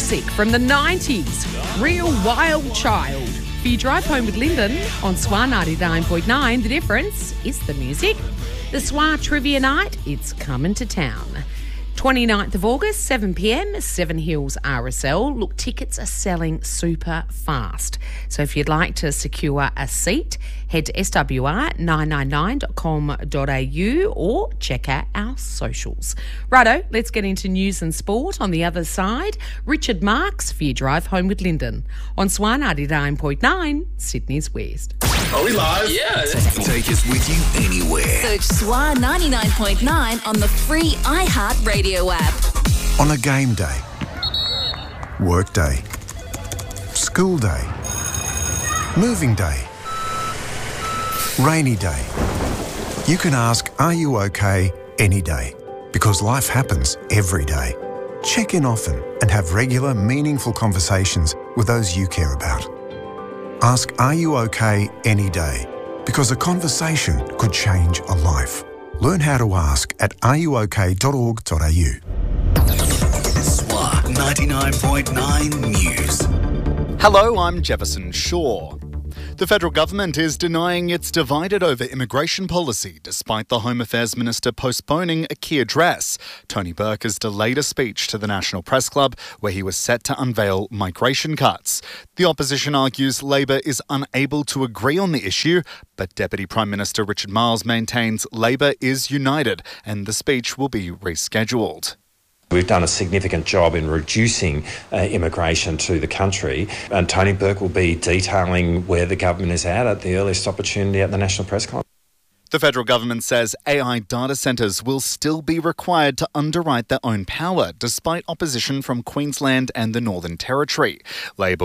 music from the 90s. Real Wild Child. For your drive home with Lyndon on SWA 99.9, the difference is the music. The SWA Trivia Night, it's coming to town. 29th of August, 7pm, Seven Hills RSL. Look, tickets are selling super fast. So if you'd like to secure a seat, head to swr999.com.au or check out our socials. Righto, let's get into news and sport. On the other side, Richard Marks for your drive home with Lyndon on SWA 99.9, Sydney's West. Are we live? Yeah. Take us with you anywhere. Search SWA 99.9 on the free iHeart Radio app. On a game day, work day, school day, moving day, rainy day. You can ask, are you okay, any day? Because life happens every day. Check in often and have regular, meaningful conversations with those you care about. Ask, are you okay, any day? Because a conversation could change a life. Learn how to ask at areyouok.org.au. SWA 99.9 News. Hello, I'm Jefferson Shaw. The federal government is denying it's divided over immigration policy, despite the Home Affairs Minister postponing a key address. Tony Burke has delayed a speech to the National Press Club, where he was set to unveil migration cuts. The opposition argues Labor is unable to agree on the issue, but Deputy Prime Minister Richard Marles maintains Labor is united and the speech will be rescheduled. We've done a significant job in reducing immigration to the country, and Tony Burke will be detailing where the government is at the earliest opportunity at the National Press Club. The federal government says AI data centres will still be required to underwrite their own power, despite opposition from Queensland and the Northern Territory. Labor